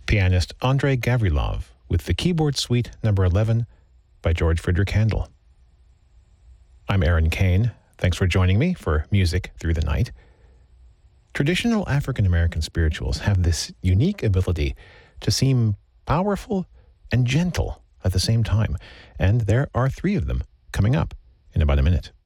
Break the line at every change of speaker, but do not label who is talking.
pianist Andrei Gavrilov with the Keyboard Suite No. 11 by George Frideric Handel. I'm Aaron Kane. Thanks for joining me for Music Through the Night. Traditional African American spirituals have this unique ability to seem powerful and gentle at the same time, and there are three of them coming up in about a minute.